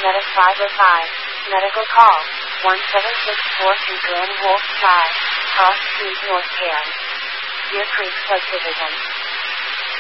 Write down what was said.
Medic 505. Medical call. 1764 Glen Wolf Drive, Cross Street, North Cairns. Deer Creek Subdivision.